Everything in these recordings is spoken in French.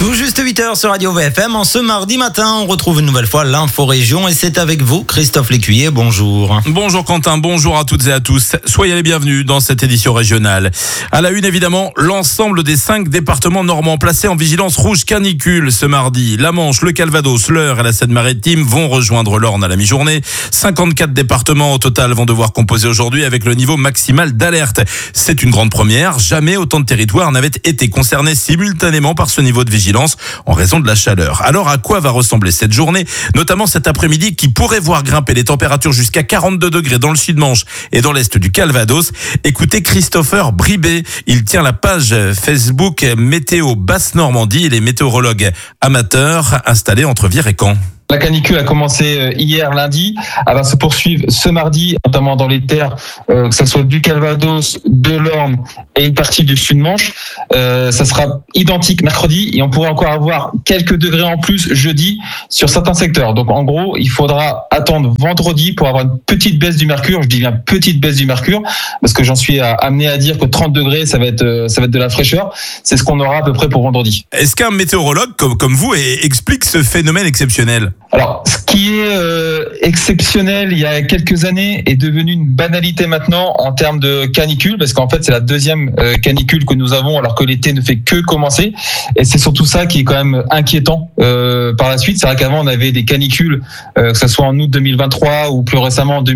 Tout juste 8h sur Radio VFM. En ce mardi matin, on retrouve une nouvelle fois l'info-région et c'est avec vous, Christophe Lécuyer. Bonjour. Bonjour Quentin, bonjour à toutes et à tous. Soyez les bienvenus dans cette édition régionale. À la une, évidemment, l'ensemble des 5 départements normands placés en vigilance rouge canicule ce mardi. La Manche, le Calvados, l'Eure et la Seine-Maritime vont rejoindre l'Orne à la mi-journée. 54 départements au total vont devoir composer aujourd'hui avec le niveau maximal d'alerte. C'est une grande première. Jamais autant de territoires n'avaient été concernés simultanément par ce niveau de vigilance en raison de la chaleur. Alors à quoi va ressembler cette journée, notamment cet après-midi qui pourrait voir grimper les températures jusqu'à 42 degrés dans le sud-Manche et dans l'est du Calvados? Écoutez Christopher Bribé, il tient la page Facebook Météo Basse-Normandie. Il est météorologue amateur installé entre Vire et Caen. La canicule a commencé hier lundi, elle va se poursuivre ce mardi, notamment dans les terres, que ce soit du Calvados, de l'Orne et une partie du Sud-Manche. Ça sera identique mercredi et on pourrait encore avoir quelques degrés en plus jeudi sur certains secteurs. Donc en gros, il faudra attendre vendredi pour avoir une petite baisse du mercure. Je dis bien petite baisse du mercure parce que j'en suis amené à dire que 30 degrés, ça va être de la fraîcheur. C'est ce qu'on aura à peu près pour vendredi. Est-ce qu'un météorologue comme vous explique ce phénomène exceptionnel ? Alors, ce qui est exceptionnel il y a quelques années est devenu une banalité maintenant en termes de canicule, parce qu'en fait c'est la deuxième canicule que nous avons alors que l'été ne fait que commencer, et c'est surtout ça qui est quand même inquiétant par la suite. C'est vrai qu'avant on avait des canicules, que ce soit en août 2023 ou plus récemment en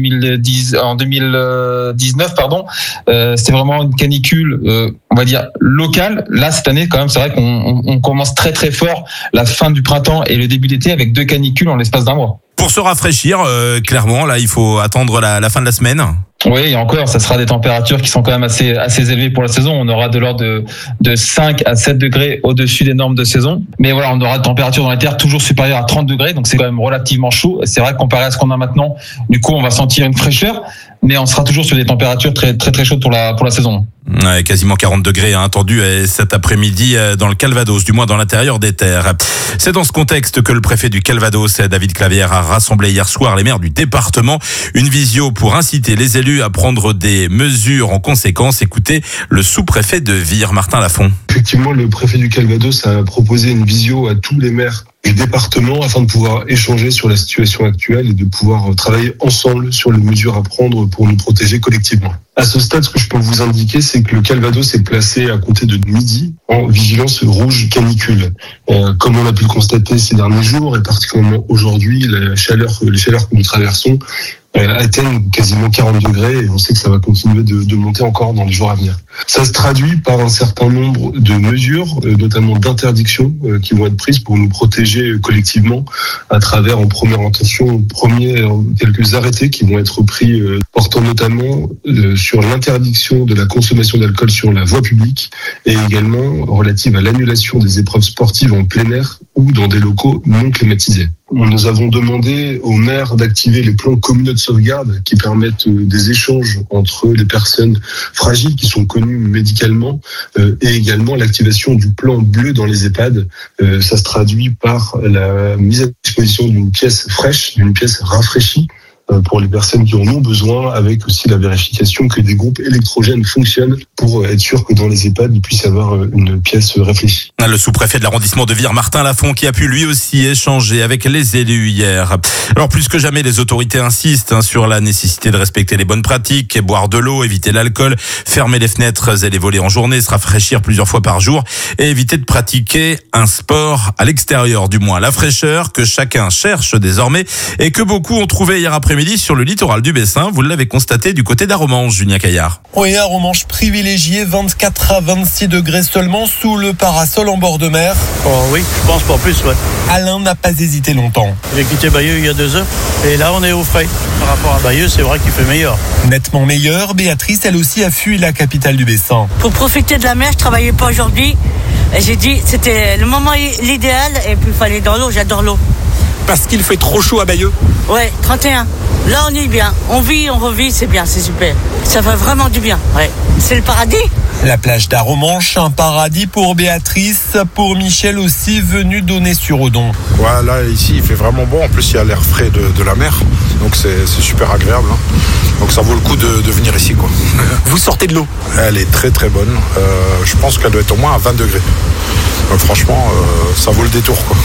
2019, c'était vraiment une canicule on va dire locale. Là cette année quand même c'est vrai qu'on commence très très fort la fin du printemps et le début d'été avec 2 canicules en l'espace d'un mois. Pour se rafraîchir, clairement, là, il faut attendre la fin de la semaine. Oui, et encore, ça sera des températures qui sont quand même assez élevées pour la saison. On aura de l'ordre de 5 à 7 degrés au-dessus des normes de saison. Mais voilà, on aura des températures dans les terres toujours supérieures à 30 degrés. Donc c'est quand même relativement chaud. Et c'est vrai que comparé à ce qu'on a maintenant, du coup, on va sentir une fraîcheur. Mais on sera toujours sur des températures très très très chaudes pour la saison. Ouais, quasiment 40 degrés attendu cet après-midi dans le Calvados, du moins dans l'intérieur des terres. C'est dans ce contexte que le préfet du Calvados, David Clavière, a rassemblé hier soir les maires du département. Une visio pour inciter les élus à prendre des mesures en conséquence. Écoutez le sous-préfet de Vire, Martin Lafont. Effectivement, le préfet du Calvados a proposé une visio à tous les maires du département afin de pouvoir échanger sur la situation actuelle et de pouvoir travailler ensemble sur les mesures à prendre pour nous protéger collectivement. À ce stade, ce que je peux vous indiquer, c'est que le Calvados est placé à compter de midi en vigilance rouge canicule. Comme on a pu le constater ces derniers jours, et particulièrement aujourd'hui, les chaleurs que nous traversons atteignent quasiment 40 degrés et on sait que ça va continuer de monter encore dans les jours à venir. Ça se traduit par un certain nombre de mesures, notamment d'interdictions qui vont être prises pour nous protéger collectivement à travers en première intention, quelques arrêtés qui vont être pris portant notamment sur l'interdiction de la consommation d'alcool sur la voie publique et également relative à l'annulation des épreuves sportives en plein air ou dans des locaux non climatisés. Nous avons demandé aux maires d'activer les plans communaux de sauvegarde qui permettent des échanges entre les personnes fragiles qui sont connues médicalement et également l'activation du plan bleu dans les EHPAD. Ça se traduit par la mise à disposition d'une pièce fraîche, d'une pièce rafraîchie pour les personnes qui en ont besoin, avec aussi la vérification que des groupes électrogènes fonctionnent pour être sûr que dans les EHPAD, il puisse y avoir une pièce réfléchie. Le sous-préfet de l'arrondissement de Vire, Martin Lafont, qui a pu lui aussi échanger avec les élus hier. Alors plus que jamais, les autorités insistent sur la nécessité de respecter les bonnes pratiques, boire de l'eau, éviter l'alcool, fermer les fenêtres et les volets en journée, se rafraîchir plusieurs fois par jour et éviter de pratiquer un sport à l'extérieur, du moins la fraîcheur que chacun cherche désormais et que beaucoup ont trouvé hier après-midi sur le littoral du Bessin. Vous l'avez constaté du côté d'Aromanches, Julien Caillard. Oui, Aromanches privilégié, 24 à 26 degrés seulement sous le parasol en bord de mer. Oh oui, je pense pas plus, ouais. Alain n'a pas hésité longtemps. J'ai quitté Bayeux il y a 2 heures et là on est au frais. Par rapport à Bayeux, c'est vrai qu'il fait meilleur. Nettement meilleur, Béatrice, elle aussi a fui la capitale du Bessin. Pour profiter de la mer, je travaillais pas aujourd'hui. J'ai dit c'était le moment l'idéal et puis il fallait dans l'eau, j'adore l'eau. Parce qu'il fait trop chaud à Bayeux. Ouais, 31. Là, on est bien. On vit, on revit, c'est bien, c'est super. Ça fait vraiment du bien. Ouais. C'est le paradis. La plage d'Aromanches, un paradis pour Béatrice, pour Michel aussi, venu Donnez-sur-Odon. Ouais, là, ici, il fait vraiment bon. En plus, il y a l'air frais de la mer. Donc, c'est super agréable. Hein. Donc, ça vaut le coup de venir ici, quoi. Vous sortez de l'eau? Elle est très, très bonne. Je pense qu'elle doit être au moins à 20 degrés. Donc franchement, ça vaut le détour, quoi.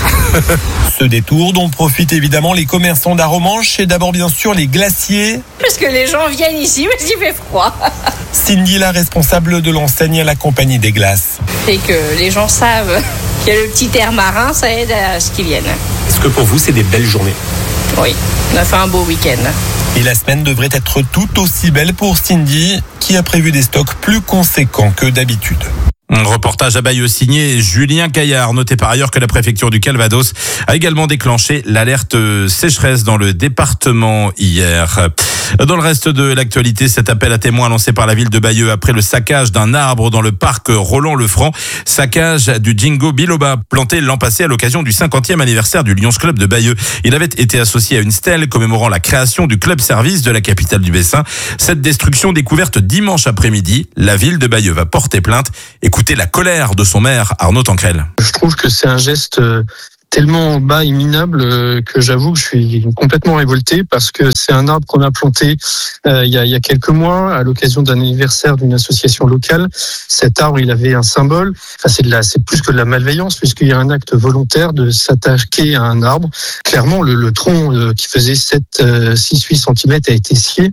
Ce détour dont profitent évidemment les commerçants d'Arromanches et d'abord bien sûr les glaciers. Parce que les gens viennent ici parce qu'il fait froid. Cindy, la responsable de l'enseigne à la Compagnie des Glaces. Et que les gens savent qu'il y a le petit air marin, ça aide à ce qu'ils viennent. Est-ce que pour vous, c'est des belles journées ? Oui, on a fait un beau week-end. Et la semaine devrait être tout aussi belle pour Cindy, qui a prévu des stocks plus conséquents que d'habitude. Un reportage à Bayeux signé Julien Caillard. Notez par ailleurs que la préfecture du Calvados a également déclenché l'alerte sécheresse dans le département hier. Dans le reste de l'actualité, cet appel à témoins lancé par la ville de Bayeux après le saccage d'un arbre dans le parc Roland-le-Franc. Saccage du Jingo Biloba, planté l'an passé à l'occasion du 50e anniversaire du Lions Club de Bayeux. Il avait été associé à une stèle commémorant la création du club service de la capitale du Bessin. Cette destruction découverte dimanche après-midi, la ville de Bayeux va porter plainte. Écoutez la colère de son maire, Arnaud Tancrel. Je trouve que c'est un geste tellement bas et minable que j'avoue que je suis complètement révolté parce que c'est un arbre qu'on a planté il y a quelques mois à l'occasion d'un anniversaire d'une association locale. Cet arbre, il avait un symbole. Enfin, c'est plus que de la malveillance puisqu'il y a un acte volontaire de s'attaquer à un arbre. Clairement, le tronc qui faisait 6-8 cm a été scié.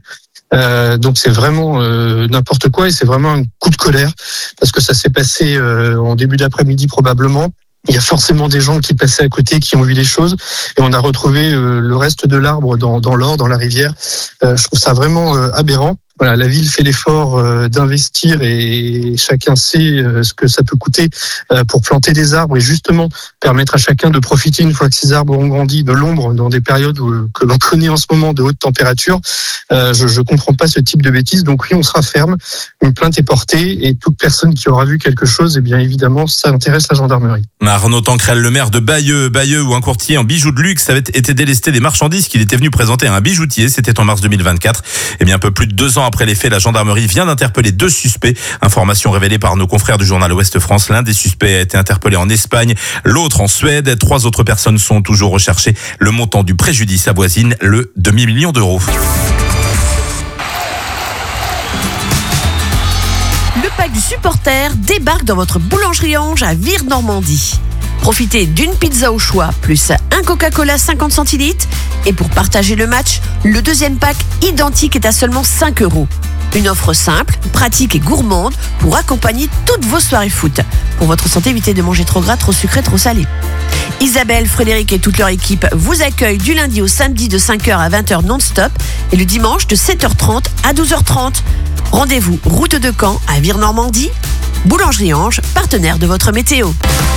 Donc c'est vraiment n'importe quoi et c'est vraiment un coup de colère parce que ça s'est passé en début d'après-midi probablement. Il y a forcément des gens qui passaient à côté, qui ont vu les choses et on a retrouvé le reste de l'arbre dans l'Or, dans la rivière. Je trouve ça vraiment aberrant. Voilà, la ville fait l'effort d'investir et chacun sait ce que ça peut coûter pour planter des arbres et justement permettre à chacun de profiter une fois que ces arbres ont grandi de l'ombre dans des périodes que l'on connaît en ce moment de haute température. Je comprends pas ce type de bêtises. Donc oui, on sera ferme. Une plainte est portée et toute personne qui aura vu quelque chose, eh bien évidemment, ça intéresse la gendarmerie. Arnaud Tancrel, le maire de Bayeux où un courtier en bijoux de luxe avait été délesté des marchandises qu'il était venu présenter à un bijoutier. C'était en mars 2024. Et bien un peu plus de 2 ans après les faits, la gendarmerie vient d'interpeller 2 suspects. Information révélée par nos confrères du journal Ouest France. L'un des suspects a été interpellé en Espagne, l'autre en Suède. 3 autres personnes sont toujours recherchées. Le montant du préjudice avoisine le demi-million d'euros. Le pack du supporter débarque dans votre boulangerie Ange à Vire-Normandie. Profitez d'une pizza au choix, plus un Coca-Cola 50 centilitres. Et pour partager le match, le deuxième pack identique est à seulement 5 €. Une offre simple, pratique et gourmande pour accompagner toutes vos soirées foot. Pour votre santé, évitez de manger trop gras, trop sucré, trop salé. Isabelle, Frédéric et toute leur équipe vous accueillent du lundi au samedi de 5h à 20h non-stop et le dimanche de 7h30 à 12h30. Rendez-vous route de Caen à Vire-Normandie. Boulangerie Ange, partenaire de votre météo.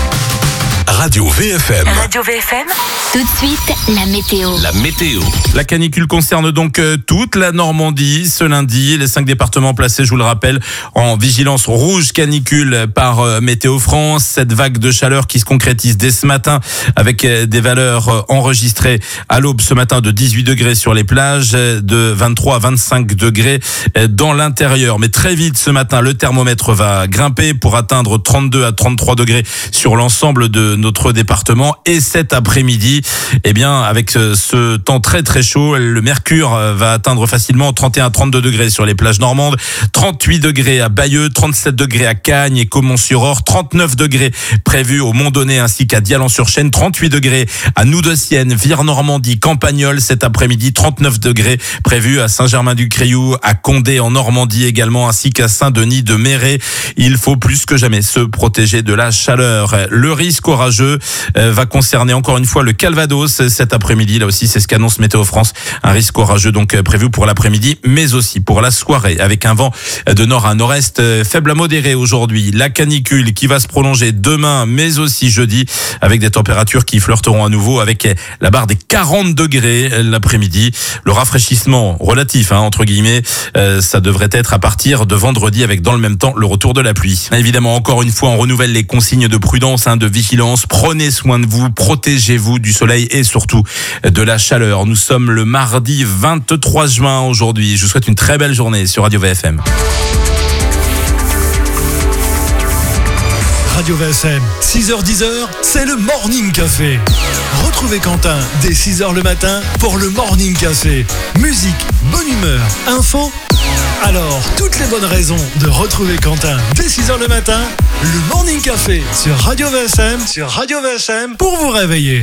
Radio VFM. Radio VFM. Tout de suite, la météo. La météo. La canicule concerne donc toute la Normandie ce lundi. Les 5 départements placés, je vous le rappelle, en vigilance rouge canicule par Météo France. Cette vague de chaleur qui se concrétise dès ce matin avec des valeurs enregistrées à l'aube ce matin de 18 degrés sur les plages, de 23 à 25 degrés dans l'intérieur. Mais très vite ce matin, le thermomètre va grimper pour atteindre 32 à 33 degrés sur l'ensemble de notre département. Et cet après-midi, eh bien, avec ce temps très très chaud, le mercure va atteindre facilement 31 à 32 degrés sur les plages normandes, 38 degrés à Bayeux, 37 degrés à Cagnes et Caumont-sur-Orge, 39 degrés prévus au Mont-Donné ainsi qu'à Dialan-sur-Chêne, 38 degrés à Noudessienne, Vire-Normandie, Campagnol cet après-midi, 39 degrés prévus à Saint-Germain-du-Crioux, à Condé en Normandie également ainsi qu'à Saint-Denis de Méré. Il faut plus que jamais se protéger de la chaleur. Le risque orageux va concerner encore une fois le Calvados cet après-midi. Là aussi, c'est ce qu'annonce Météo France. Un risque orageux donc prévu pour l'après-midi, mais aussi pour la soirée avec un vent de nord à nord-est faible à modéré aujourd'hui. La canicule qui va se prolonger demain, mais aussi jeudi avec des températures qui flirteront à nouveau avec la barre des 40 degrés l'après-midi. Le rafraîchissement relatif, entre guillemets, ça devrait être à partir de vendredi avec dans le même temps le retour de la pluie. Évidemment, encore une fois, on renouvelle les consignes de prudence, de vigilance. Prenez soin de vous, protégez-vous du soleil et surtout de la chaleur. Nous sommes le mardi 23 juin aujourd'hui. Je vous souhaite une très belle journée sur Radio VFM. Radio VFM, 6h-10h, c'est le Morning Café. Retrouvez Quentin dès 6h le matin pour le Morning Café. Musique, bonne humeur, info Alors, toutes les bonnes raisons de retrouver Quentin dès 6h le matin, le Morning Café sur Radio VSM, pour vous réveiller.